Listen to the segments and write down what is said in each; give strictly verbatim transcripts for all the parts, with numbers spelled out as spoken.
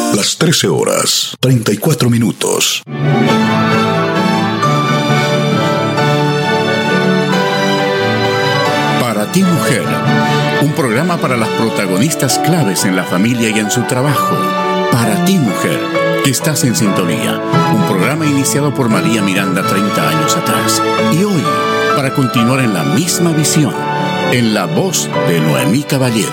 Las trece horas, treinta y cuatro minutos. Para ti, mujer, un programa para las protagonistas claves en la familia y en su trabajo. Para ti, mujer, que estás en sintonía. Un programa iniciado por María Miranda treinta años atrás. Y hoy, para continuar en la misma visión, en la voz de Noemí Caballero.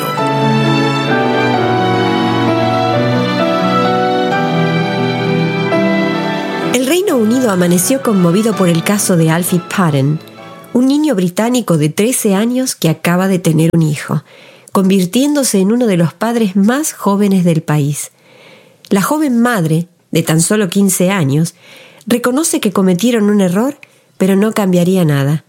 El Reino Unido amaneció conmovido por el caso de Alfie Patten, un niño británico de trece años que acaba de tener un hijo, convirtiéndose en uno de los padres más jóvenes del país. La joven madre, de tan solo quince años, reconoce que cometieron un error, pero no cambiaría nada.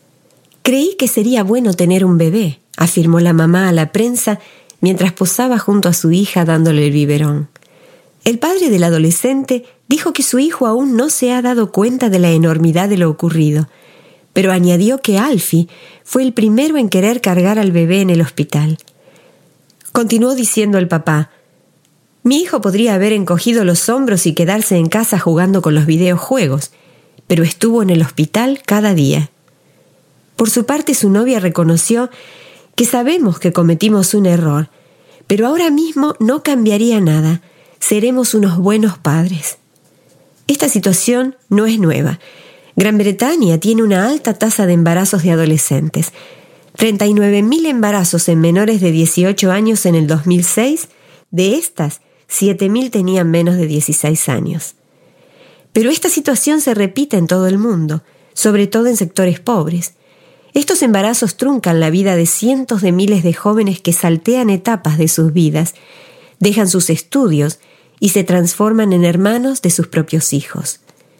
«Creí que sería bueno tener un bebé», afirmó la mamá a la prensa mientras posaba junto a su hija dándole el biberón. El padre del adolescente dijo que su hijo aún no se ha dado cuenta de la enormidad de lo ocurrido, pero añadió que Alfie fue el primero en querer cargar al bebé en el hospital. Continuó diciendo el papá: «Mi hijo podría haber encogido los hombros y quedarse en casa jugando con los videojuegos, pero estuvo en el hospital cada día». Por su parte, su novia reconoció que sabemos que cometimos un error, pero ahora mismo no cambiaría nada. Seremos unos buenos padres. Esta situación no es nueva. Gran Bretaña tiene una alta tasa de embarazos de adolescentes. treinta y nueve mil embarazos en menores de dieciocho años en el dos mil seis. De estas, siete mil tenían menos de dieciséis años. Pero esta situación se repite en todo el mundo, sobre todo en sectores pobres. Estos embarazos truncan la vida de cientos de miles de jóvenes que saltean etapas de sus vidas, dejan sus estudios y se transforman en hermanos de sus propios hijos.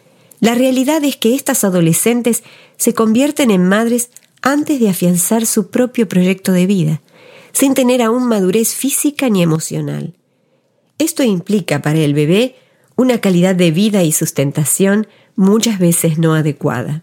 La realidad es que estas adolescentes se convierten en madres antes de afianzar su propio proyecto de vida, sin tener aún madurez física ni emocional. Esto implica para el bebé una calidad de vida y sustentación muchas veces no adecuada.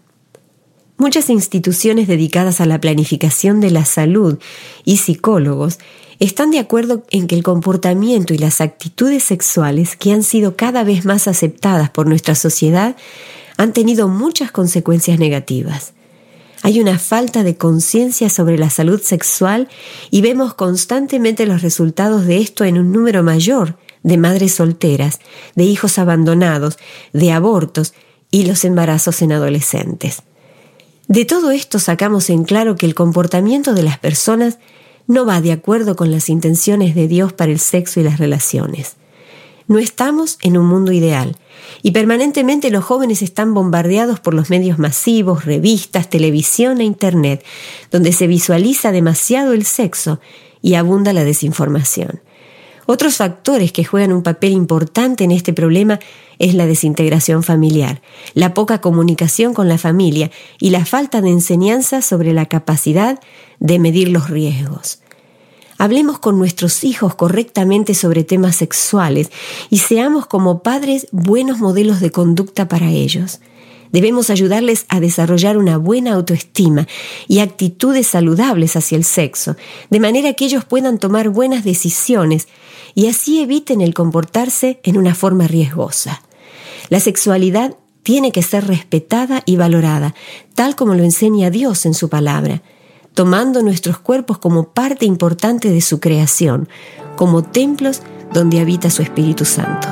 Muchas instituciones dedicadas a la planificación de la salud y psicólogos están de acuerdo en que el comportamiento y las actitudes sexuales que han sido cada vez más aceptadas por nuestra sociedad han tenido muchas consecuencias negativas. Hay una falta de conciencia sobre la salud sexual y vemos constantemente los resultados de esto en un número mayor de madres solteras, de hijos abandonados, de abortos y los embarazos en adolescentes. De todo esto sacamos en claro que el comportamiento de las personas no va de acuerdo con las intenciones de Dios para el sexo y las relaciones. No estamos en un mundo ideal y permanentemente los jóvenes están bombardeados por los medios masivos, revistas, televisión e internet, donde se visualiza demasiado el sexo y abunda la desinformación. Otros factores que juegan un papel importante en este problema es la desintegración familiar, la poca comunicación con la familia y la falta de enseñanza sobre la capacidad de medir los riesgos. Hablemos con nuestros hijos correctamente sobre temas sexuales y seamos como padres buenos modelos de conducta para ellos. Debemos ayudarles a desarrollar una buena autoestima y actitudes saludables hacia el sexo, de manera que ellos puedan tomar buenas decisiones y así eviten el comportarse en una forma riesgosa. La sexualidad tiene que ser respetada y valorada, tal como lo enseña Dios en su palabra, tomando nuestros cuerpos como parte importante de su creación, como templos donde habita su Espíritu Santo.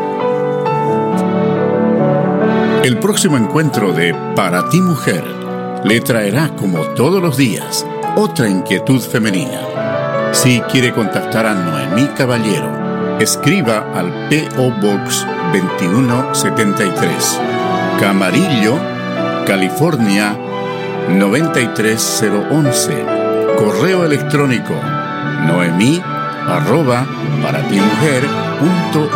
El próximo encuentro de Para ti, mujer, le traerá, como todos los días, otra inquietud femenina. Si quiere contactar a Noemí Caballero, escriba al P O Box veintiuno setenta y tres, Camarillo, California noventa y tres cero once. Correo electrónico noemí arroba para ti mujer punto